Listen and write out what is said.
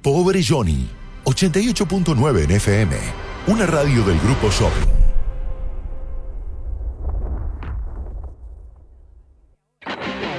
Pobre Johnny, 88.9 en FM, una radio del Grupo Shopping.